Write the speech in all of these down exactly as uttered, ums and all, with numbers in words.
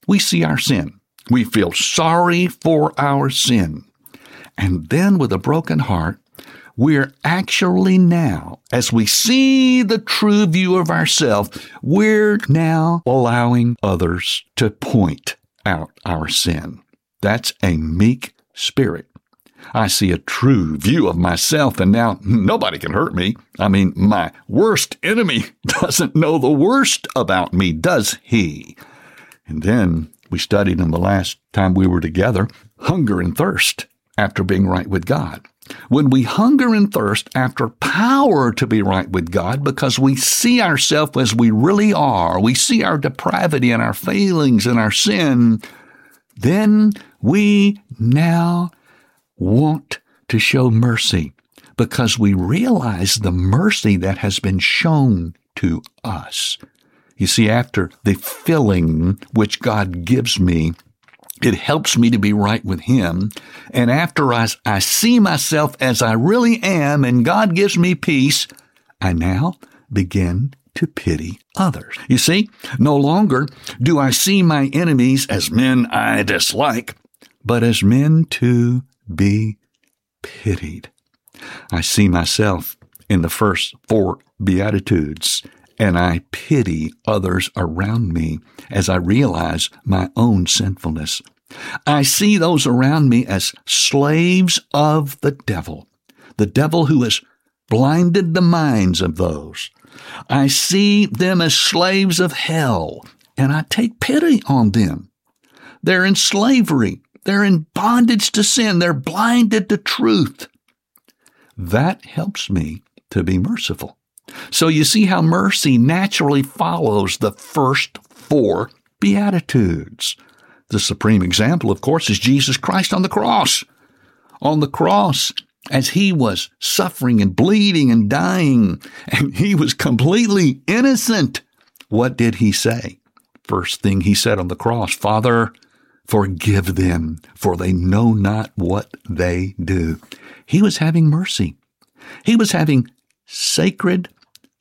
We see our sin. We feel sorry for our sin. And then with a broken heart, we're actually now, as we see the true view of ourselves, we're now allowing others to point out our sin. That's a meek spirit. I see a true view of myself, and now nobody can hurt me. I mean, my worst enemy doesn't know the worst about me, does he? And then we studied in the last time we were together, hunger and thirst after being right with God. When we hunger and thirst after power to be right with God because we see ourselves as we really are, we see our depravity and our failings and our sin, then we now want to show mercy because we realize the mercy that has been shown to us. You see, after the filling which God gives me, it helps me to be right with Him. And after I, I see myself as I really am and God gives me peace, I now begin to pity others. You see, no longer do I see my enemies as men I dislike, but as men to be pitied. I see myself in the first four Beatitudes, and I pity others around me as I realize my own sinfulness. I see those around me as slaves of the devil, the devil who has blinded the minds of those. I see them as slaves of hell, and I take pity on them. They're in slavery. They're in bondage to sin. They're blinded to truth. That helps me to be merciful. So you see how mercy naturally follows the first four Beatitudes. The supreme example, of course, is Jesus Christ on the cross. On the cross, as He was suffering and bleeding and dying, and He was completely innocent, what did He say? First thing He said on the cross, Father, forgive them, for they know not what they do. He was having mercy. He was having sacred,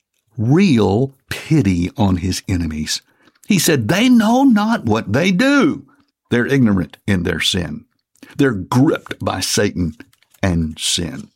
real pity on His enemies. He said, they know not what they do. They're ignorant in their sin. They're gripped by Satan and sin.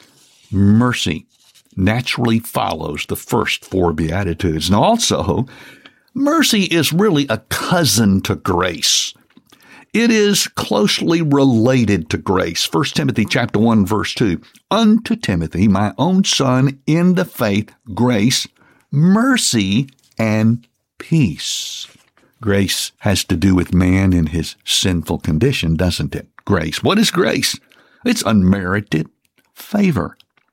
Mercy naturally follows the first four Beatitudes. And also, mercy is really a cousin to grace. It is closely related to grace. First Timothy chapter one, verse two. Unto Timothy, my own son, in the faith, grace, mercy, and peace. Grace has to do with man in his sinful condition, doesn't it? Grace. What is grace? It's unmerited favor.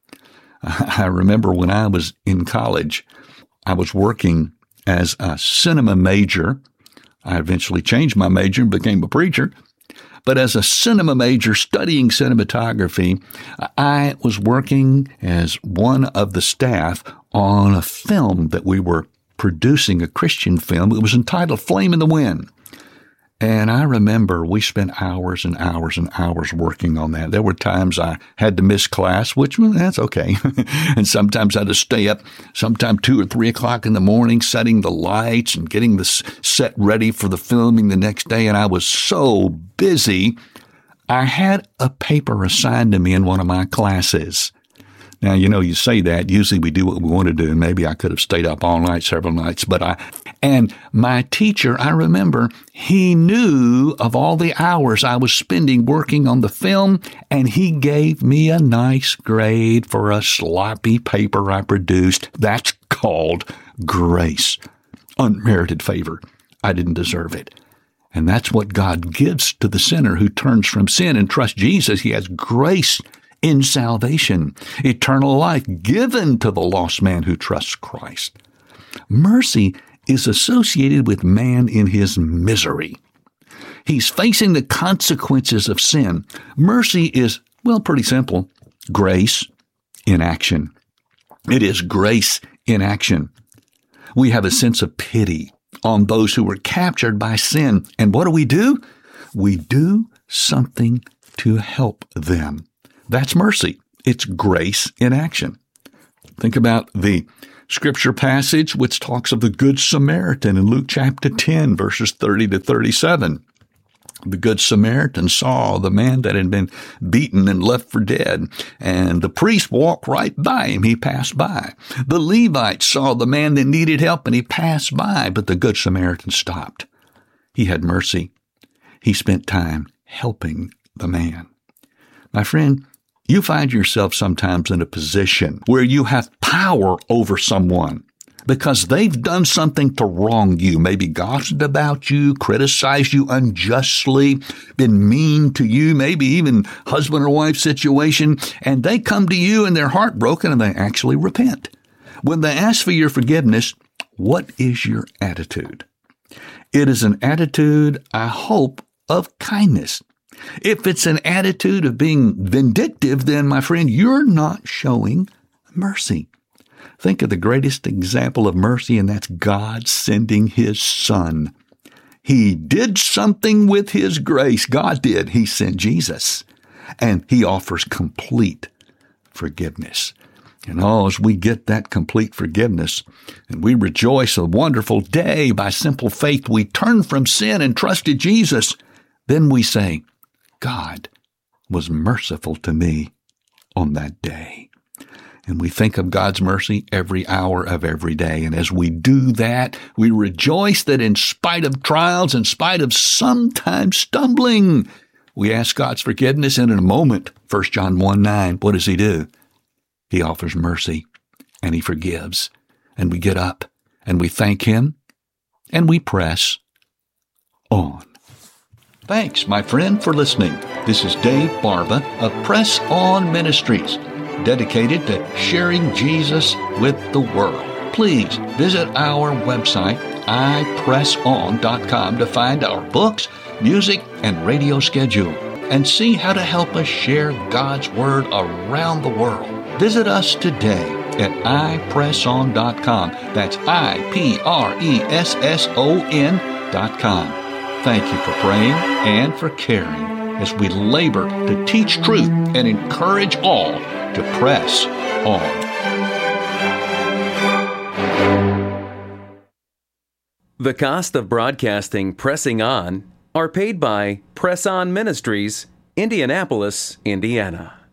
I remember when I was in college, I was working as a cinema major. I eventually changed my major and became a preacher. But as a cinema major studying cinematography, I was working as one of the staff on a film that we were producing, a Christian film. It was entitled Flame in the Wind. And I remember we spent hours and hours and hours working on that. There were times I had to miss class, which, well, that's okay. And sometimes I had to stay up sometime two or three o'clock in the morning, setting the lights and getting the set ready for the filming the next day. And I was so busy. I had a paper assigned to me in one of my classes. Now, you know, you say that. Usually we do what we want to do. Maybe I could have stayed up all night, several nights. But I, and my teacher, I remember, he knew of all the hours I was spending working on the film, and he gave me a nice grade for a sloppy paper I produced. That's called grace. Unmerited favor. I didn't deserve it. And that's what God gives to the sinner who turns from sin and trusts Jesus. He has grace in salvation, eternal life given to the lost man who trusts Christ. Mercy is associated with man in his misery. He's facing the consequences of sin. Mercy is, well, pretty simple. Grace in action. It is grace in action. We have a sense of pity on those who were captured by sin. And what do we do? We do something to help them. That's mercy. It's grace in action. Think about the scripture passage which talks of the Good Samaritan in Luke chapter ten, verses thirty to thirty-seven. The Good Samaritan saw the man that had been beaten and left for dead, and the priest walked right by him. He passed by. The Levite saw the man that needed help, and he passed by, but the Good Samaritan stopped. He had mercy. He spent time helping the man. My friend, you find yourself sometimes in a position where you have power over someone because they've done something to wrong you, maybe gossiped about you, criticized you unjustly, been mean to you, maybe even husband or wife situation, and they come to you and they're heartbroken and they actually repent. When they ask for your forgiveness, what is your attitude? It is an attitude, I hope, of kindness. If it's an attitude of being vindictive, then, my friend, you're not showing mercy. Think of the greatest example of mercy, and that's God sending His Son. He did something with His grace. God did. He sent Jesus, and He offers complete forgiveness. And oh, as we get that complete forgiveness, and we rejoice a wonderful day by simple faith, we turn from sin and trusted Jesus, then we say, God was merciful to me on that day. And we think of God's mercy every hour of every day. And as we do that, we rejoice that in spite of trials, in spite of sometimes stumbling, we ask God's forgiveness. And in a moment, First John one nine, what does He do? He offers mercy and He forgives. And we get up and we thank Him and we press on. Thanks, my friend, for listening. This is Dave Barba of Press On Ministries, dedicated to sharing Jesus with the world. Please visit our website, i press on dot com, to find our books, music, and radio schedule, and see how to help us share God's Word around the world. Visit us today at i press on dot com. That's I P R E S S O N dot com. Thank you for praying and for caring as we labor to teach truth and encourage all to press on. The cost of broadcasting Pressing On are paid by Press On Ministries, Indianapolis, Indiana.